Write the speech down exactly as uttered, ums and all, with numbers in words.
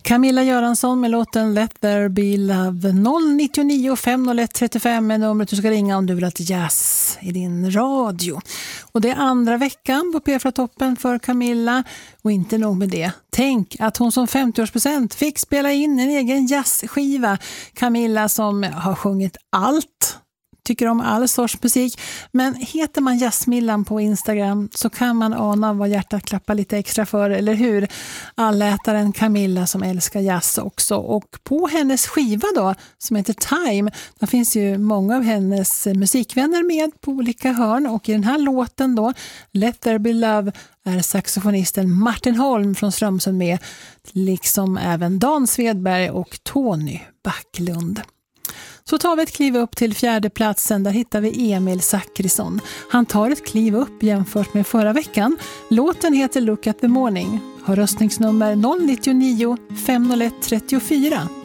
Camilla Göransson med låten Let There Be Love. Noll nio nio fem noll ett tre fem är numret du ska ringa om du vill ha ett jazz i din radio. Och det är andra veckan på P fyra-toppen för Camilla. Och inte nog med det. Tänk att hon som femtioårspresent fick spela in en egen jazzskiva. Camilla som har sjungit allt. Tycker om all sorts musik, men heter man Jazzmillan på Instagram så kan man ana vad hjärtat klappar lite extra för, eller hur? Allätaren Camilla som älskar jazz också, och på hennes skiva då som heter Time, där finns ju många av hennes musikvänner med på olika hörn, och i den här låten då, Let There Be Love, är saxofonisten Martin Holm från Strömsund med, liksom även Dan Svedberg och Tony Backlund. Så tar vi ett kliv upp till fjärde platsen. Där hittar vi Emil Zachrisson. Han tar ett kliv upp jämfört med förra veckan. Låten heter Look at the Morning. Har röstningsnummer noll nio nio fem noll ett tre fyra.